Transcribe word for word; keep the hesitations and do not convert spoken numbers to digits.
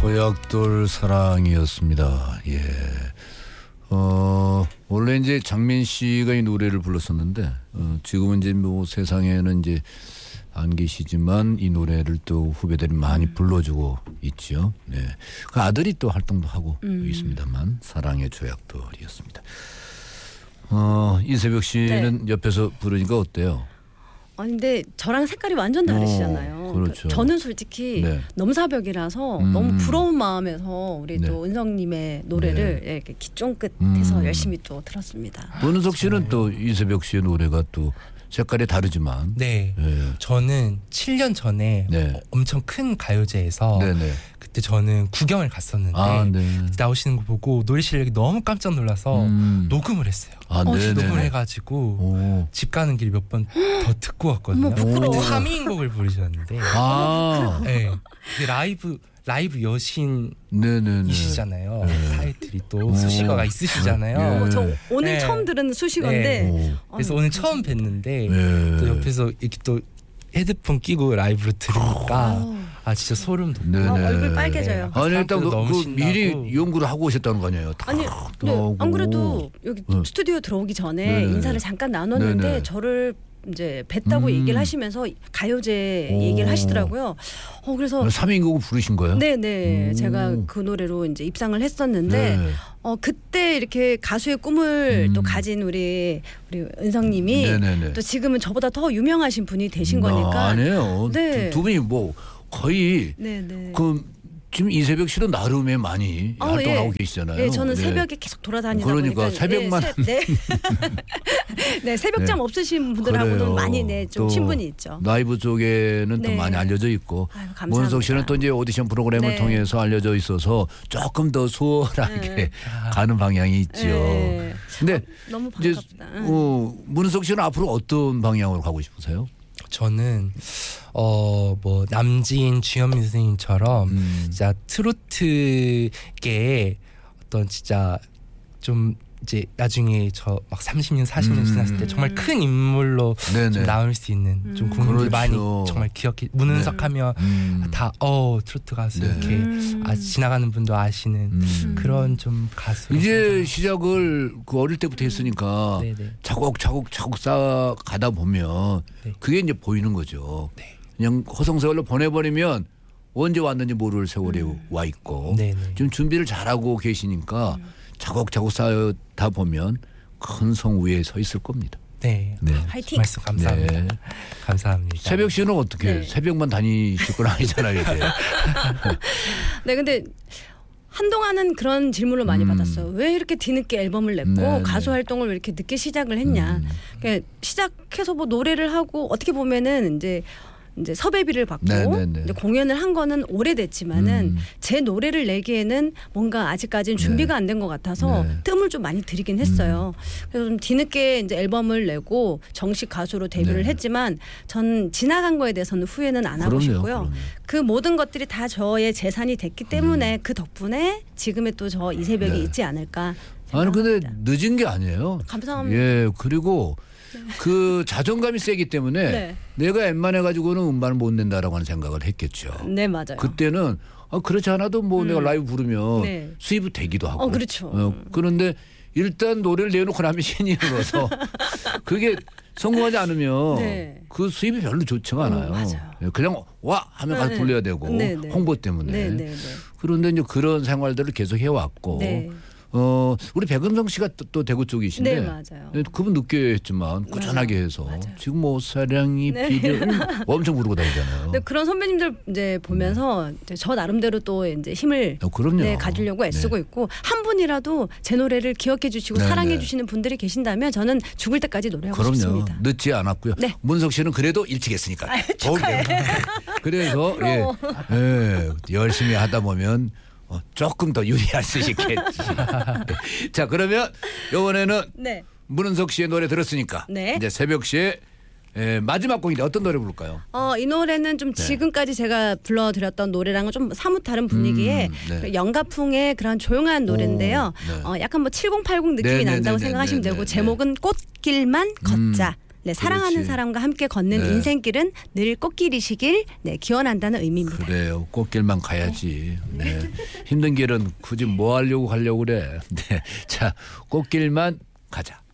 조약돌 사랑이었습니다. 예. 어, 원래 이제 장민 씨가 이 노래를 불렀었는데, 어, 지금은 이제 뭐 세상에는 이제 안 계시지만 이 노래를 또 후배들이 많이 불러주고 있죠. 네. 그 아들이 또 활동도 하고 음. 있습니다만, 사랑의 조약돌이었습니다. 어, 이세벽 씨는 네. 옆에서 부르니까 어때요? 아니 근데 저랑 색깔이 완전 다르시잖아요. 어, 그렇죠. 저는 솔직히 네. 넘사벽이라서 음. 너무 부러운 마음에서 우리 네. 또 은성님의 노래를 네. 이렇게 귀 쫑긋해서 음. 열심히 또 들었습니다. 문은석 씨는 또 이세벽 씨의 노래가 또 색깔이 다르지만 네, 네. 저는 칠 년 전에 네. 엄청 큰 가요제에서 네네. 그때 저는 구경을 갔었는데 아, 네. 나오시는 거 보고 노래 실력이 너무 깜짝 놀라서 음. 녹음을 했어요. 아, 어, 녹음을 해가지고 오. 집 가는 길 몇 번 더 듣고 왔거든요. 그때 하미인곡을 부르셨는데 아. 네. 라이브 라이브 여신이시잖아요. 네. 타이틀이 또 수식어가 있으시잖아요. 네. 어, 저 오늘 네. 처음 들은 수식어인데 네. 그래서 오늘 처음 뵀는데 네. 또 옆에서 이렇게 또 헤드폰 끼고 라이브로 들으니까 아 진짜 소름 돋고 아, 얼굴 빨개져요. 네. 아니 일단 그, 그 미리 연구를 하고 오셨다는 거 아니에요? 아니 네, 안 그래도 여기 네. 스튜디오 들어오기 전에 네네. 인사를 잠깐 나눴는데 네네. 저를 이제 뵀다고 음. 얘기를 하시면서 가요제 오. 얘기를 하시더라고요. 어 그래서 삼 인곡을 부르신 거예요? 네네. 오. 제가 그 노래로 이제 입상을 했었는데 네. 어 그때 이렇게 가수의 꿈을 음. 또 가진 우리 우리 은성님이 네네네. 또 지금은 저보다 더 유명하신 분이 되신 아, 거니까. 아니에요. 네. 두, 두 분이 뭐 거의 네네. 그. 지금 이세벽 씨도 나름의 많이 어, 활동하고 예. 계시잖아요. 네, 저는 네. 새벽에 계속 돌아다니다 그러니까 보니까 새벽만 네, 새, 네. 네 새벽잠 네. 없으신 분들하고는 많이 네, 좀 친분이 있죠. 라이브 쪽에는 네. 또 많이 알려져 있고 문은석 씨는 또 이제 오디션 프로그램을 네. 통해서 알려져 있어서 조금 더 수월하게 네. 가는 방향이 있죠. 네. 근데 어, 너무 반갑다. 이제 어, 문은석 씨는 앞으로 어떤 방향으로 가고 싶으세요? 저는 어 뭐 남진 주현민 선생님처럼 음. 진짜 트로트계에 어떤 진짜 좀 이제 나중에 저 막 삼십 년 사십 년 음. 지났을 때 정말 큰 인물로 좀 나올 수 있는 음. 좀 국민들이 그렇죠. 많이 정말 기억해 문은석 네. 하면 음. 다 어 트로트 가수 네. 이렇게 음. 아, 지나가는 분도 아시는 음. 그런 좀 가수 이제 시작을 그 어릴 때부터 했으니까 음. 차곡차곡 차곡 쌓아 가다 보면 네. 그게 이제 보이는 거죠. 네. 그냥 허송세월로 보내버리면 언제 왔는지 모를 세월이 음. 와 있고 네네. 지금 준비를 잘하고 계시니까 음. 차곡차곡 쌓다 보면 큰 성 위에 서 있을 겁니다. 네, 네. 화이팅. 말씀 감사합니다. 네. 감사합니다. 새벽 씨는 어떻게 네. 새벽만 다니실 건 아니잖아요. 이제. 네, 근데 한동안은 그런 질문을 많이 음. 받았어요. 왜 이렇게 뒤늦게 앨범을 냈고 네, 가수 네. 활동을 왜 이렇게 늦게 시작을 했냐. 음. 그러니까 시작해서 뭐 노래를 하고 어떻게 보면은 이제. 이제 섭외비를 받고 이제 공연을 한 거는 오래됐지만은 음. 제 노래를 내기에는 뭔가 아직까지는 준비가 네. 안 된 것 같아서 네. 뜸을 좀 많이 들이긴 했어요. 음. 그래서 좀 뒤늦게 이제 앨범을 내고 정식 가수로 데뷔를 네. 했지만 전 지나간 거에 대해서는 후회는 안 하고 그럼요, 싶고요. 그럼요. 그 모든 것들이 다 저의 재산이 됐기 때문에 음. 그 덕분에 지금의 또 저 이세벽이 네. 있지 않을까 생각합니다. 아니 근데 늦은 게 아니에요. 감사합니다. 예, 그리고 네. 그 자존감이 세기 때문에 네. 내가 웬만해 가지고는 음반을 못 낸다라고 하는 생각을 했겠죠. 네, 맞아요. 그때는 아, 그렇지 않아도 뭐 음. 내가 라이브 부르면 네. 수입이 되기도 하고. 어, 그렇죠. 어, 그런데 일단 노래를 내놓고 나면 신인으로서 그게 성공하지 않으면 네. 그 수입이 별로 좋지가 않아요. 어, 맞아요. 그냥 와 하면 가서 네. 불러야 되고 네, 네. 홍보 때문에. 네, 네, 네. 그런데 이제 그런 생활들을 계속 해왔고. 네. 어 우리 백은성 씨가 또, 또 대구 쪽이신데 네, 맞아요. 그분 늦게 했지만 꾸준하게 맞아요. 해서 맞아요. 지금 뭐 사랑이 네. 비를 엄청 부르고 다니잖아요. 네, 그런 선배님들 이제 보면서 이제 저 나름대로 또 이제 힘을 어, 그럼요. 네, 가지려고 애쓰고 네. 있고 한 분이라도 제 노래를 기억해 주시고 네, 사랑해 네. 주시는 분들이 계신다면 저는 죽을 때까지 노래하고 그럼요. 싶습니다. 늦지 않았고요. 네. 문석 씨는 그래도 일찍 했으니까. 아유, 축하해. 그래서 예, 예, 열심히 하다 보면 어, 조금 더 유리할 수 있겠지. 자, 그러면 이번에는 네. 문은석 씨의 노래 들었으니까 네. 이제 새벽 씨의 에, 마지막 곡인데 어떤 노래 부를까요? 어, 이 노래는 좀 네. 지금까지 제가 불러드렸던 노래랑은 좀 사뭇 다른 분위기의 음, 네. 영가풍의 그런 조용한 노래인데요. 오, 네. 어, 약간 뭐 칠십 팔십 느낌이 네, 난다고 네, 생각하시면 네, 되고 네, 제목은 꽃길만 걷자. 음. 네, 사랑하는 그렇지. 사람과 함께 걷는 네. 인생길은 늘 꽃길이시길 네, 기원한다는 의미입니다. 그래요. 꽃길만 가야지. 네. 힘든 길은 굳이 뭐 하려고 가려고 그래. 네. 자, 꽃길만 가자.